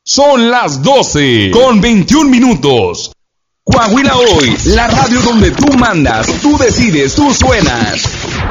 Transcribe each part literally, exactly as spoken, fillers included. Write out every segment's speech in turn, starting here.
Son las doce con veintiún minutos. Coahuila Hoy, la radio donde tú mandas, tú decides, tú suenas.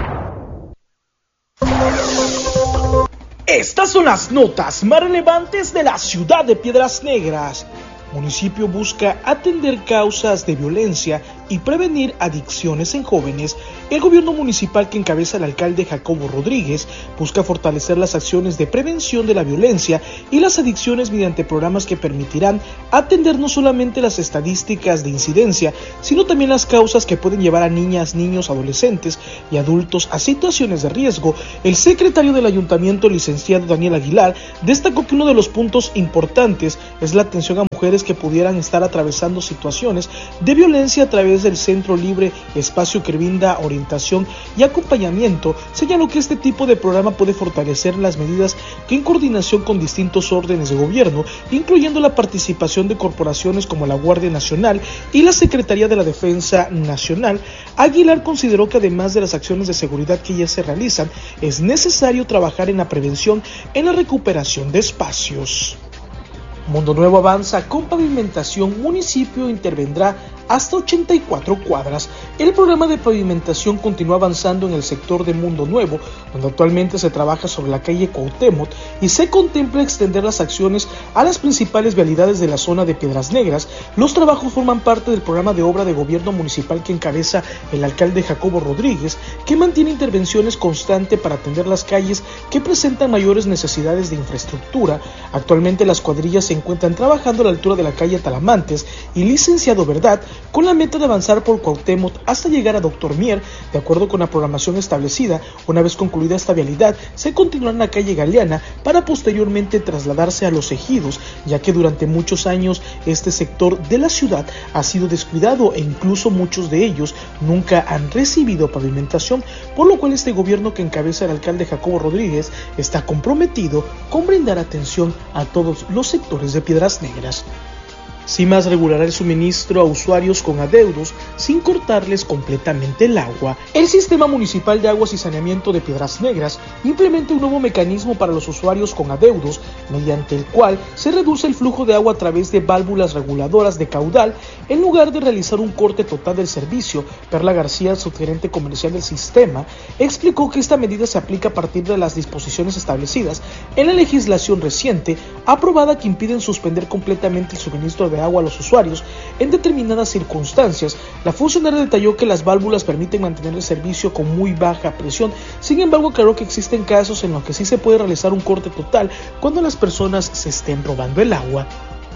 Estas son las notas más relevantes de la ciudad de Piedras Negras. Municipio busca atender causas de violencia y prevenir adicciones en jóvenes. El gobierno municipal que encabeza el alcalde Jacobo Rodríguez busca fortalecer las acciones de prevención de la violencia y las adicciones mediante programas que permitirán atender no solamente las estadísticas de incidencia, sino también las causas que pueden llevar a niñas, niños, adolescentes y adultos a situaciones de riesgo. El secretario del ayuntamiento, licenciado Daniel Aguilar, destacó que uno de los puntos importantes es la atención a mujeres que pudieran estar atravesando situaciones de violencia a través del Centro Libre Espacio que brinda orientación y acompañamiento. Señaló que este tipo de programa puede fortalecer las medidas que en coordinación con distintos órdenes de gobierno, incluyendo la participación de corporaciones como la Guardia Nacional y la Secretaría de la Defensa Nacional. Aguilar consideró que además de las acciones de seguridad que ya se realizan, es necesario trabajar en la prevención en la recuperación de espacios. Mundo Nuevo avanza con pavimentación. Municipio intervendrá hasta ochenta y cuatro cuadras. El programa de pavimentación continúa avanzando en el sector de Mundo Nuevo, donde actualmente se trabaja sobre la calle Cuauhtémoc y se contempla extender las acciones a las principales vialidades de la zona de Piedras Negras. Los trabajos forman parte del programa de obra de gobierno municipal que encabeza el alcalde Jacobo Rodríguez, que mantiene intervenciones constantes para atender las calles que presentan mayores necesidades de infraestructura. Actualmente las cuadrillas se encuentran trabajando a la altura de la calle Talamantes y Licenciado Verdad, con la meta de avanzar por Cuauhtémoc hasta llegar a Doctor Mier. De acuerdo con la programación establecida, una vez concluida esta vialidad, se continuará en la calle Galeana para posteriormente trasladarse a Los Ejidos, ya que durante muchos años este sector de la ciudad ha sido descuidado e incluso muchos de ellos nunca han recibido pavimentación, por lo cual este gobierno que encabeza el alcalde Jacobo Rodríguez está comprometido con brindar atención a todos los sectores de Piedras Negras. CIMAS regulará el suministro a usuarios con adeudos sin cortarles completamente el agua. El Sistema Municipal de Aguas y Saneamiento de Piedras Negras implementa un nuevo mecanismo para los usuarios con adeudos, mediante el cual se reduce el flujo de agua a través de válvulas reguladoras de caudal en lugar de realizar un corte total del servicio. Perla García, subgerente comercial del sistema, explicó que esta medida se aplica a partir de las disposiciones establecidas en la legislación reciente aprobada que impiden suspender completamente el suministro de agua a los usuarios en determinadas circunstancias. La funcionaria detalló que las válvulas permiten mantener el servicio con muy baja presión. Sin embargo, aclaró que existen casos en los que sí se puede realizar un corte total cuando las personas se estén robando el agua.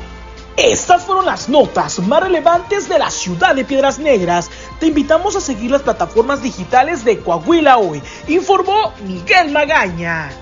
Estas fueron las notas más relevantes de la ciudad de Piedras Negras. Te invitamos a seguir las plataformas digitales de Coahuila Hoy. Informó Miguel Magaña.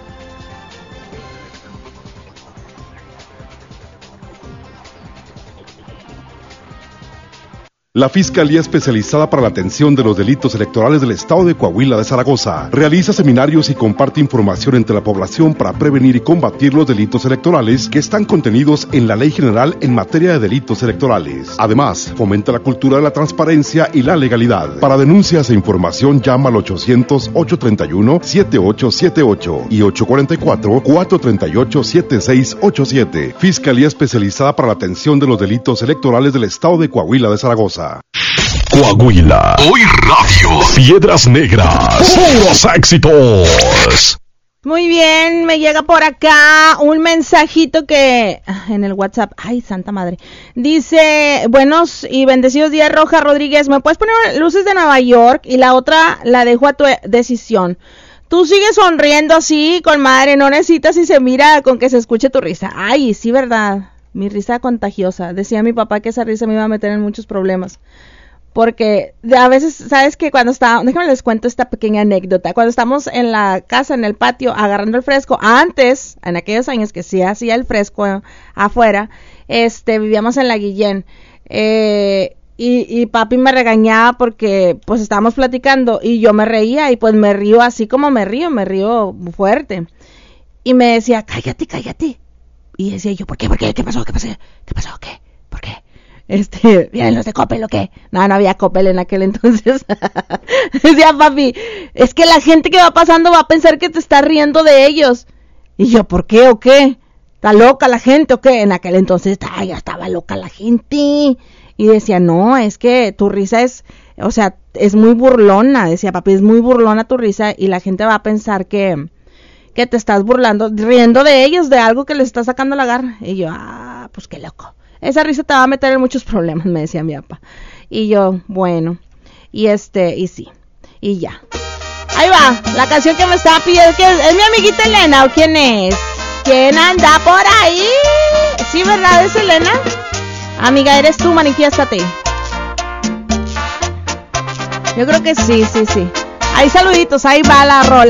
La Fiscalía Especializada para la Atención de los Delitos Electorales del Estado de Coahuila de Zaragoza realiza seminarios y comparte información entre la población para prevenir y combatir los delitos electorales que están contenidos en la Ley General en materia de delitos electorales. Además, fomenta la cultura de la transparencia y la legalidad. Para denuncias e información llama al ochocientos, ochocientos treinta y uno, setenta y ocho setenta y ocho y ochocientos cuarenta y cuatro, cuatrocientos treinta y ocho, setenta y seis ochenta y siete. Fiscalía Especializada para la Atención de los Delitos Electorales del Estado de Coahuila de Zaragoza. Coahuila Hoy Radio. Piedras Negras. Puros éxitos. Muy bien, me llega por acá un mensajito que en el WhatsApp, ay, santa madre, dice: buenos y bendecidos días, Roja Rodríguez, ¿me puedes poner luces de Nueva York? Y la otra la dejo a tu decisión. Tú sigues sonriendo así, con madre, no necesitas y se mira con que se escuche tu risa. Ay, sí, verdad, mi risa contagiosa. Decía mi papá que esa risa me iba a meter en muchos problemas. Porque a veces, ¿sabes qué? Cuando está, déjame les cuento esta pequeña anécdota. Cuando estamos en la casa, en el patio, agarrando el fresco, antes, en aquellos años que sí hacía el fresco afuera, este, vivíamos en la Guillén, eh, y, y papi me regañaba porque, pues, estábamos platicando, y yo me reía, y pues me río así como me río, me río fuerte, y me decía: cállate, cállate, y decía yo: ¿por qué? ¿por qué? ¿Qué pasó? ¿qué pasó? ¿qué pasó? ¿qué? ¿por qué? Este, ¿vienen los de Coppel o qué? No, no había Coppel en aquel entonces. Decía papi: es que la gente que va pasando va a pensar que te estás riendo de ellos. Y yo: ¿por qué o qué? ¿Está loca la gente o qué? En aquel entonces ay, ya estaba loca la gente. Y decía, no, es que tu risa es, o sea, es muy burlona. Decía, papi, es muy burlona tu risa y la gente va a pensar que, que te estás burlando, riendo de ellos, de algo que les está sacando la garra. Y yo, ah, pues qué loco. Esa risa te va a meter en muchos problemas, me decía mi papá. Y yo, bueno, y este, y sí, y ya. Ahí va, la canción que me estaba pidiendo, ¿es, ¿es mi amiguita Elena o quién es? ¿Quién anda por ahí? Sí, ¿verdad? ¿Es Elena? Amiga, eres tú, manifiéstate. Yo creo que sí, sí, sí. Ahí saluditos, ahí va la rola.